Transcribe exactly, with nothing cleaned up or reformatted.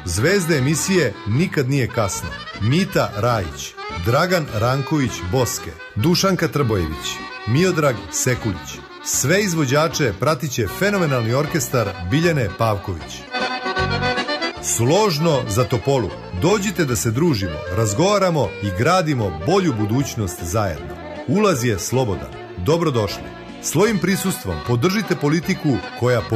Zvezde emisije Nikad nije kasno. Mita Rajić, Dragan Ranković Boske, Dušanka Trbojević, Miodrag Sekulić. Sve izvođače pratiće fenomenalni orkestar Biljane Pavković. Složno za Topolu. Dođite da se družimo, razgovaramo i gradimo bolju budućnost zajedno. Ulaz je slobodan. Dobrodošli. Svojim prisustvom podržite politiku koja